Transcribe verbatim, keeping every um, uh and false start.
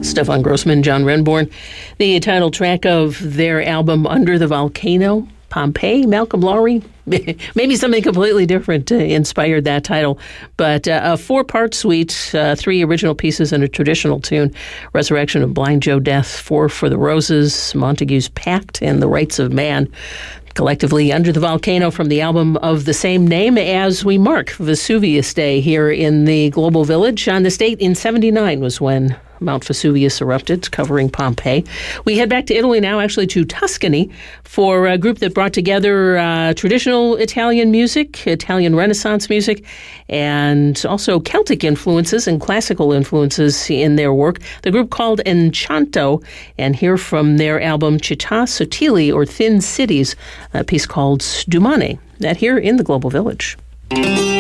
Stefan Grossman, John Renborn. The title track of their album, Under the Volcano, Pompeii, Malcolm Lowry. Maybe something completely different uh, inspired that title. But uh, a four-part suite, uh, three original pieces and a traditional tune, Resurrection of Blind Joe Death, Four for the Roses, Montague's Pact, and The Rights of Man. Collectively, Under the Volcano from the album of the same name, as we mark Vesuvius Day here in the Global Village. On this date in seventy-nine was when Mount Vesuvius erupted, covering Pompeii. We head back to Italy now, actually to Tuscany, for a group that brought together uh, traditional Italian music, Italian Renaissance music, and also Celtic influences and classical influences in their work. The group called Enchanto, and hear from their album Città Sottili, or Thin Cities, a piece called Sdumane, that here in the Global Village.